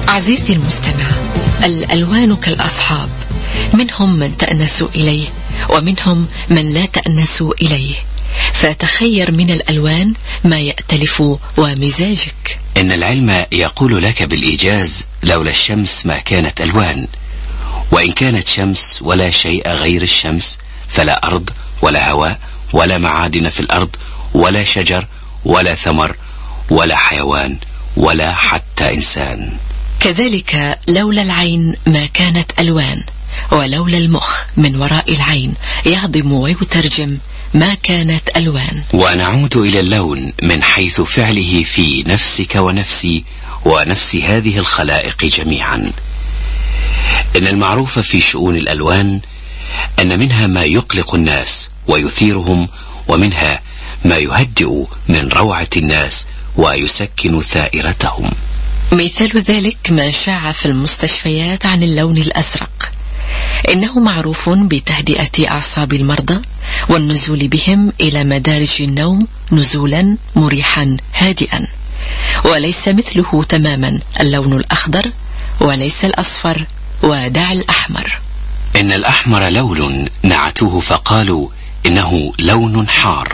عزيزي المستمع، الألوان كالأصحاب، منهم من تأنس إليه ومنهم من لا تأنس إليه، فتخير من الألوان ما يأتلف ومزاجك. إن العلم يقول لك بالإيجاز: لولا الشمس ما كانت ألوان، وإن كانت شمس ولا شيء غير الشمس فلا أرض ولا هواء ولا معادن في الأرض ولا شجر ولا ثمر ولا حيوان ولا حتى إنسان. كذلك لولا العين ما كانت ألوان، ولولا المخ من وراء العين يهضم ويترجم ما كانت ألوان. ونعود إلى اللون من حيث فعله في نفسك ونفسي ونفس هذه الخلائق جميعا. إن المعروف في شؤون الألوان أن منها ما يقلق الناس ويثيرهم، ومنها ما يهدئ من روعة الناس ويسكن ثائرتهم. مثال ذلك ما شاع في المستشفيات عن اللون الأزرق، إنه معروف بتهدئة أعصاب المرضى والنزول بهم إلى مدارج النوم نزولا مريحا هادئا، وليس مثله تماما اللون الأخضر، وليس الأصفر، ودع الأحمر. إن الأحمر لون نعتوه فقالوا إنه لون حار،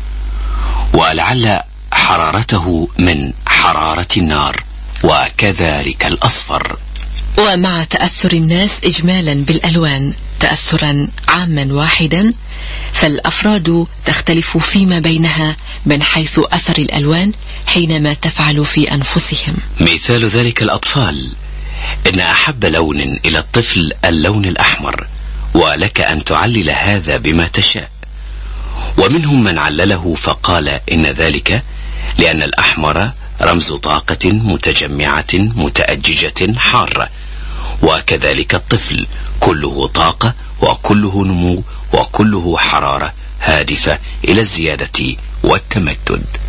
ولعل حرارته من حرارة النار، وكذلك الأصفر. ومع تأثر الناس إجمالا بالألوان تأثرا عاما واحدا، فالأفراد تختلف فيما بينها من حيث أثر الألوان حينما تفعل في أنفسهم. مثال ذلك الأطفال، إن أحب لون إلى الطفل اللون الأحمر، ولك أن تعلل هذا بما تشاء. ومنهم من علله فقال إن ذلك لأن الأحمر رمز طاقة متجمعة متأججة حارة، وكذلك الطفل كله طاقة وكله نمو وكله حرارة هادفة إلى الزيادة والتمدد.